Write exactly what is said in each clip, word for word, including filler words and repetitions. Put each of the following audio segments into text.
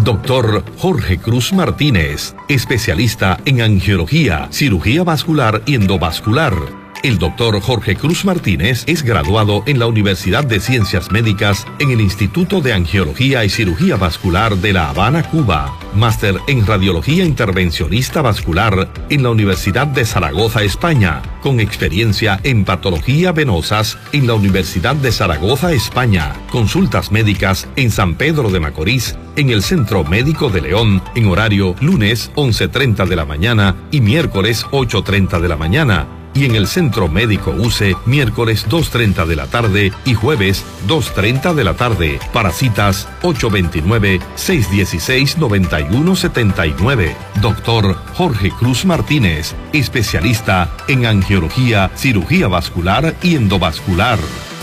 Doctor Jorge Cruz Martínez, especialista en angiología, cirugía vascular y endovascular. El doctor Jorge Cruz Martínez es graduado en la Universidad de Ciencias Médicas en el Instituto de Angiología y Cirugía Vascular de La Habana, Cuba. Máster en Radiología Intervencionista Vascular en la Universidad de Zaragoza, España. Con experiencia en patología venosas en la Universidad de Zaragoza, España. Consultas médicas en San Pedro de Macorís, en el Centro Médico de León, en horario lunes once treinta de la mañana y miércoles ocho treinta de la mañana. Y en el Centro Médico U C E, miércoles dos treinta de la tarde y jueves dos treinta de la tarde. Para citas ocho dos nueve, seis uno seis, nueve uno siete nueve. Doctor Jorge Cruz Martínez, especialista en angiología, cirugía vascular y endovascular.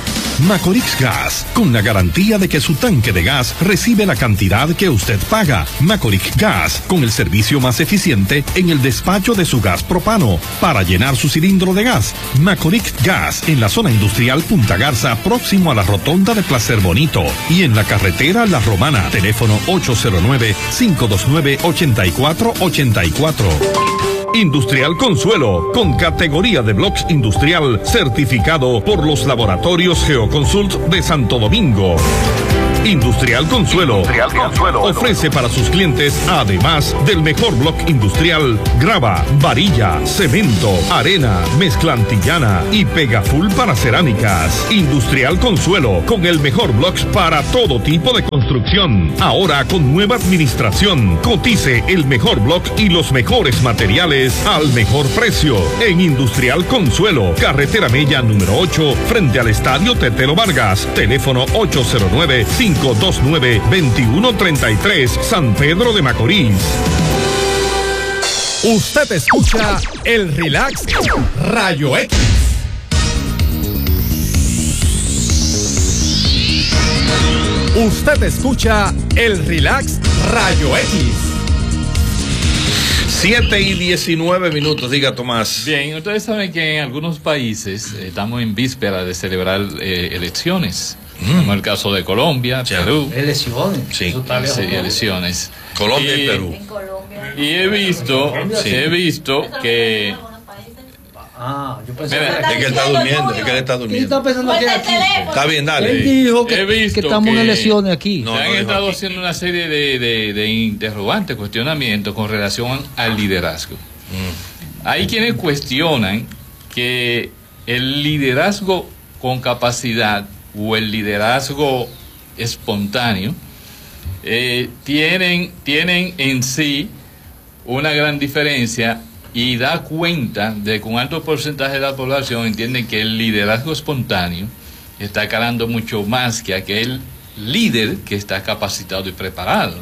Macorix Gas, con la garantía de que su tanque de gas recibe la cantidad que usted paga. Macorix Gas, con el servicio más eficiente en el despacho de su gas propano para llenar su cilindro de gas. Macorix Gas, en la zona industrial Punta Garza, próximo a la rotonda de Placer Bonito, y en la carretera La Romana. Teléfono ocho cero nueve, cinco dos nueve, ocho cuatro ocho cuatro. Industrial Consuelo, con categoría de blocks industrial, certificado por los laboratorios Geoconsult de Santo Domingo. Industrial Consuelo, Industrial Consuelo ofrece para sus clientes, además del mejor block industrial, grava, varilla, cemento, arena, mezcla antillana y pegaful para cerámicas. Industrial Consuelo, con el mejor blocks para todo tipo de construcción. Ahora con nueva administración. Cotice el mejor block y los mejores materiales al mejor precio. En Industrial Consuelo, Carretera Mella número ocho, frente al Estadio Tetelo Vargas. Teléfono ocho cero nueve, cinco dos nueve, dos uno tres tres, San Pedro de Macorís. Usted escucha el Relax Rayo X. Usted escucha el Relax Rayo X. siete y diecinueve minutos, diga Tomás. Bien, ustedes saben que en algunos países eh, estamos en víspera de celebrar eh, elecciones. Mm. Como el caso de Colombia, ya. Perú. Elecciones. Sí, sí, elecciones. Colombia y, y Perú. Y he visto, sí. he visto que. Ah, yo pensé Mira, que, es que él está durmiendo, es que él está durmiendo. Está pensando que aquí. Está bien, dale. Él dijo que, he visto que estamos que en elecciones aquí. No, se han no estado aquí. haciendo una serie de, de, de interrogantes, cuestionamientos con relación al liderazgo. Mm. Hay quienes cuestionan que el liderazgo con capacidad o el liderazgo espontáneo eh, tienen, tienen en sí una gran diferencia y da cuenta de que un alto porcentaje de la población entiende que el liderazgo espontáneo está calando mucho más que aquel líder que está capacitado y preparado.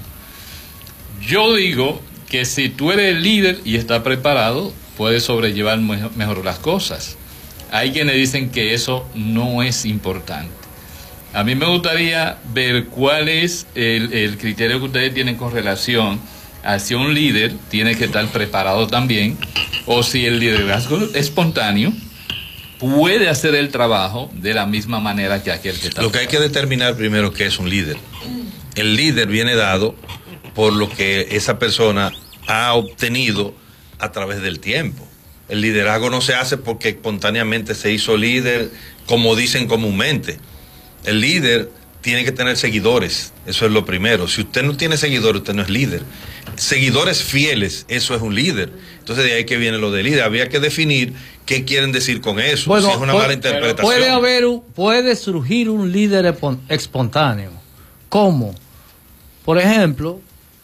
Yo digo que si tú eres líder y estás preparado, puedes sobrellevar mejor, mejor las cosas. Hay quienes dicen que eso no es importante. A mí me gustaría ver cuál es el, el criterio que ustedes tienen con relación a si un líder tiene que estar preparado también, o si el liderazgo espontáneo puede hacer el trabajo de la misma manera que aquel que está. Lo que hay que determinar primero qué es un líder. El líder viene dado por lo que esa persona ha obtenido a través del tiempo. El liderazgo no se hace porque espontáneamente se hizo líder, como dicen comúnmente. El líder tiene que tener seguidores, eso es lo primero. Si usted no tiene seguidores, usted no es líder. Seguidores fieles, eso es un líder. Entonces de ahí que viene lo de líder. Había que definir qué quieren decir con eso. Bueno, si es una puede, mala interpretación. Puede haber, un, puede surgir un líder espontáneo. ¿Cómo? Por ejemplo,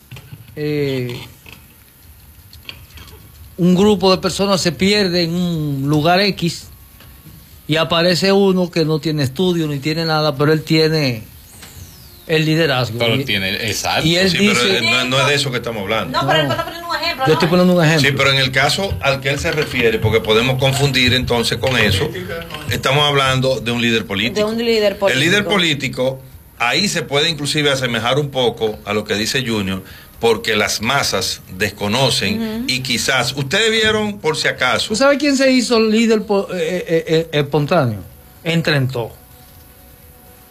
eh, un grupo de personas se pierde en un lugar X y aparece uno que no tiene estudio ni tiene nada, pero él tiene el liderazgo. Pero y, tiene, exacto. Y él sí, dice, pero no, no es de eso que estamos hablando. No, pero él está poniendo un ejemplo. Yo estoy poniendo un ejemplo. Sí, pero en el caso al que él se refiere, porque podemos confundir entonces con eso, estamos hablando de un líder político. De un líder político. El líder político, ahí se puede inclusive asemejar un poco a lo que dice Junior, porque las masas desconocen uh-huh. y quizás, ustedes vieron por si acaso. ¿Tú sabes quién se hizo líder eh, eh, eh, espontáneo? Entrentó.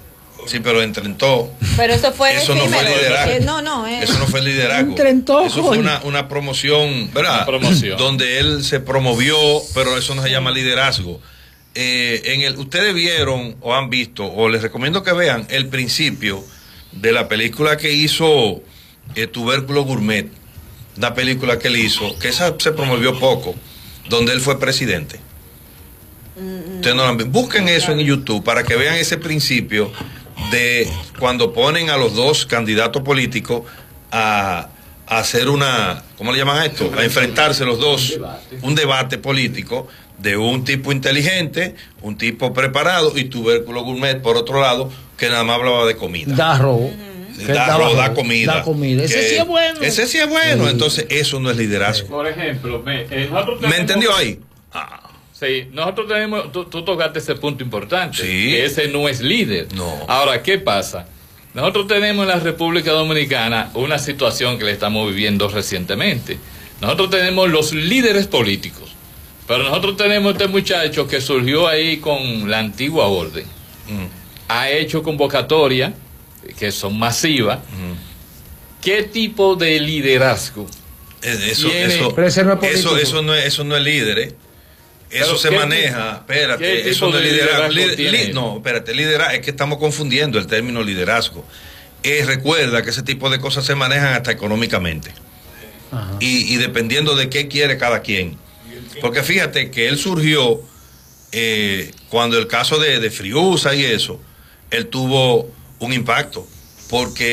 Sí, pero entrenó. Pero eso fue Eso no fue liderazgo. Eh, no, no, eh. Eso no fue liderazgo. Entrenó, eso fue una, una promoción, ¿verdad? Una promoción. Donde él se promovió, pero eso no se llama liderazgo. Eh, en el, ustedes vieron o han visto, o les recomiendo que vean el principio de la película que hizo eh, Tubérculo Gourmet, una película que él hizo, que esa se promovió poco, donde él fue presidente. Ustedes no lo han visto. Busquen eso en YouTube para que vean ese principio de cuando ponen a los dos candidatos políticos a, a hacer una, ¿cómo le llaman a esto? A enfrentarse los dos, un debate, un debate político de un tipo inteligente, un tipo preparado, y Tubérculo Gourmet, por otro lado, que nada más hablaba de comida. Da robo. Da, robo, da comida. Da comida. Ese que, sí es bueno. Ese sí es bueno. Sí. Entonces, eso no es liderazgo. Por ejemplo, me, eh, nosotros tenemos, ¿me entendió ahí? Ah. Sí, nosotros tenemos, tú, tú tocaste ese punto importante, Sí. que ese no es líder. No. Ahora, ¿qué pasa? Nosotros tenemos en la República Dominicana una situación que le estamos viviendo recientemente. Nosotros tenemos los líderes políticos, pero nosotros tenemos este muchacho que surgió ahí con la antigua orden. Mm. Ha hecho convocatorias que son masivas. Mm. ¿Qué tipo de liderazgo? Eso, tiene? eso, Pero ese no es eso, político. eso no es, eso no es líder, ¿eh? Eso se maneja, espérate, eso no es liderazgo. liderazgo li, no, espérate, liderazgo, es que estamos confundiendo el término liderazgo. Eh, recuerda que ese tipo de cosas se manejan hasta económicamente. Y, y dependiendo de qué quiere cada quien. Porque fíjate que él surgió eh, cuando el caso de, de Friusa y eso, él tuvo un impacto. Porque